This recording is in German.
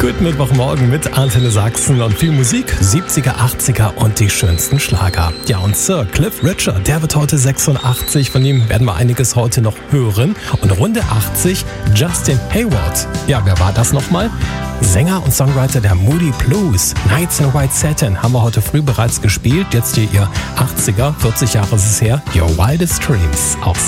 Guten Mittwochmorgen mit Antenne Sachsen und viel Musik, 70er, 80er und die schönsten Schlager. Ja, und Sir Cliff Richard, der wird heute 86, von ihm werden wir einiges heute noch hören. Und Runde 80, Justin Hayward. Ja, wer war das nochmal? Sänger und Songwriter der Moody Blues. Nights in White Satin haben wir heute früh bereits gespielt. Jetzt hier ihr 80er, 40 Jahre ist es her, Your Wildest Dreams. Auf